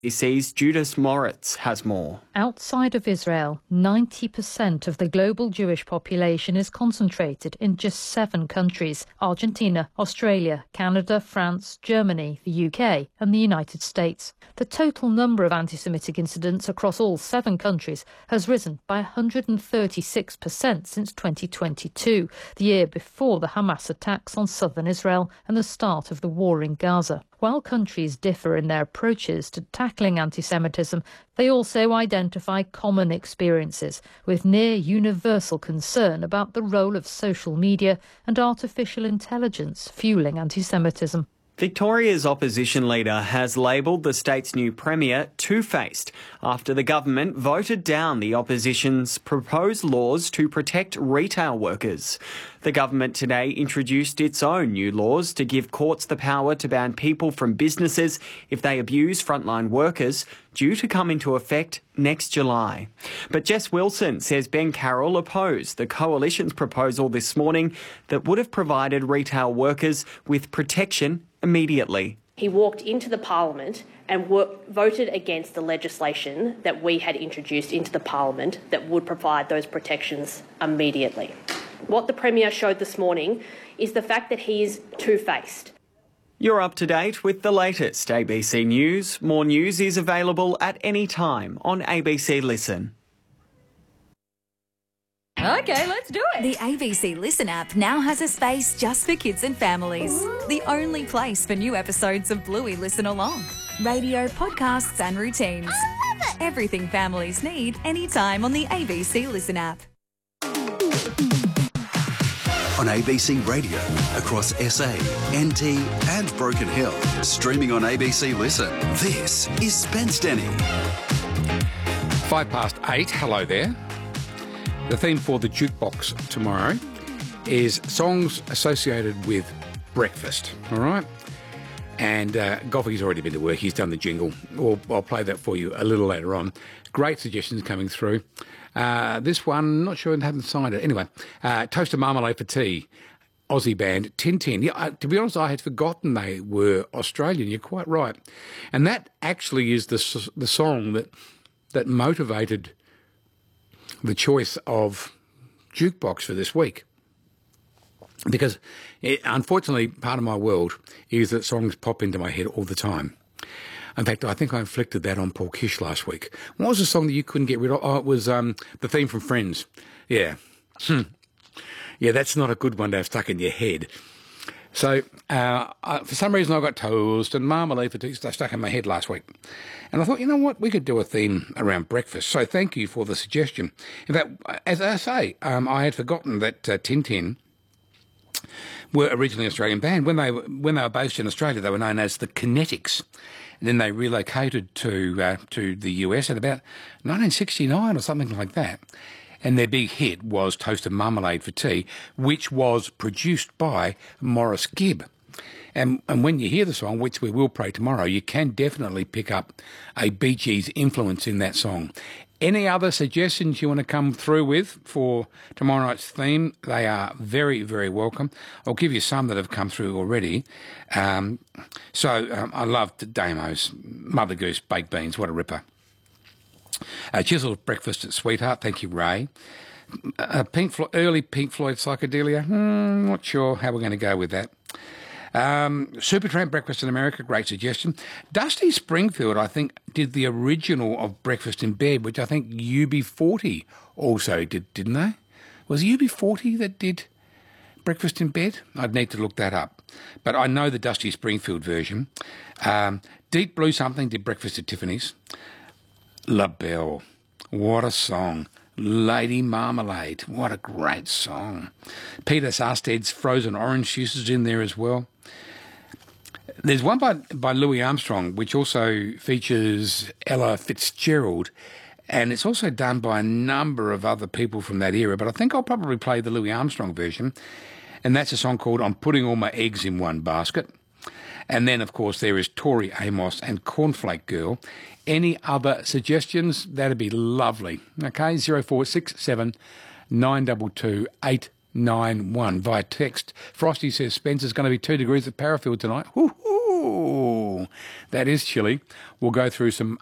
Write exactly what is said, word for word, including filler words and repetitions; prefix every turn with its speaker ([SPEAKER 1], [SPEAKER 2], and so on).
[SPEAKER 1] A B C's Judith Moritz has more.
[SPEAKER 2] Outside of Israel, ninety percent of the global Jewish population is concentrated in just seven countries: Argentina, Australia, Canada, France, Germany, the U K and the United States. The total number of anti-Semitic incidents across all seven countries has risen by one hundred thirty-six percent since twenty twenty-two, the year before the Hamas attacks on southern Israel and the start of the war in Gaza. While countries differ in their approaches to tackling anti-Semitism, they also identify common experiences with near universal concern about the role of social media and artificial intelligence fueling anti-Semitism.
[SPEAKER 1] Victoria's opposition leader has labelled the state's new premier two-faced after the government voted down the opposition's proposed laws to protect retail workers. The government today introduced its own new laws to give courts the power to ban people from businesses if they abuse frontline workers, due to come into effect next July. But Jess Wilson says Ben Carroll opposed the coalition's proposal this morning that would have provided retail workers with protection immediately.
[SPEAKER 3] He walked into the parliament and wor- voted against the legislation that we had introduced into the parliament that would provide those protections immediately. What the Premier showed this morning is the fact that he is two-faced.
[SPEAKER 1] You're up to date with the latest A B C News. More news is available at any time on A B C Listen.
[SPEAKER 4] Okay, let's do it. The A B C Listen app now has a space just for kids and families. Ooh. The only place for new episodes of Bluey Listen Along. Radio, podcasts and routines. I love it. Everything families need anytime on the A B C Listen app.
[SPEAKER 5] On A B C Radio, across S A, N T and Broken Hill. Streaming on A B C Listen. This is Spence Denny.
[SPEAKER 6] Five past eight. Hello there. The theme for the jukebox tomorrow is songs associated with breakfast, all right? And uh, Goffy's already been to work. He's done the jingle. I'll, I'll play that for you a little later on. Great suggestions coming through. Uh, this one, not sure I haven't signed it. Anyway, uh, Toast and Marmalade for Tea, Aussie band, Tin Tin. Yeah, uh, to be honest, I had forgotten they were Australian. You're quite right. And that actually is the the song that that motivated the choice of jukebox for this week. Because, it, unfortunately, part of my world is that songs pop into my head all the time. In fact, I think I inflicted that on Paul Kish last week. What was the song that you couldn't get rid of? Oh, it was um, the theme from Friends. Yeah. Hmm. Yeah, that's not a good one to have stuck in your head. So, uh, I, for some reason, I got Toast and Marmalade for Tea stuck in my head last week. And I thought, you know what, we could do a theme around breakfast. So thank you for the suggestion. In fact, as I say, um, I had forgotten that uh, Tin Tin were originally an Australian band. When they, were, when they were based in Australia, they were known as the Kinetics. And then they relocated to uh, to the U S at about nineteen sixty-nine or something like that. And their big hit was Toast and Marmalade for Tea, which was produced by Maurice Gibb. And, and when you hear the song, which we will play tomorrow, you can definitely pick up a Bee Gees influence in that song. Any other suggestions you want to come through with for tomorrow night's theme, they are very, very welcome. I'll give you some that have come through already. Um, so um, I loved Damo's Mother Goose Baked Beans. What a ripper. Uh, Chiseled Breakfast at Sweetheart. Thank you, Ray. Uh, Pink Flo- early Pink Floyd Psychedelia. Hmm, not sure how we're going to go with that. Um, Supertramp Breakfast in America, great suggestion. Dusty Springfield, I think, did the original of Breakfast in Bed, which I think U B forty also did, didn't they? Was it U B forty that did Breakfast in Bed? I'd need to look that up. But I know the Dusty Springfield version. Um, Deep Blue Something did Breakfast at Tiffany's. La Belle, what a song. Lady Marmalade, what a great song. Peter Sarsted's Frozen Orange Juice is in there as well. There's one by, by Louis Armstrong, which also features Ella Fitzgerald, and it's also done by a number of other people from that era, but I think I'll probably play the Louis Armstrong version, and that's a song called I'm Putting All My Eggs in One Basket. And then, of course, there is Tori Amos and Cornflake Girl. Any other suggestions? That'd be lovely. Okay, zero four six seven nine two two eight nine one via text. Frosty says Spencer's going to be two degrees at Parafield tonight. Woo-hoo! That is chilly. We'll go through some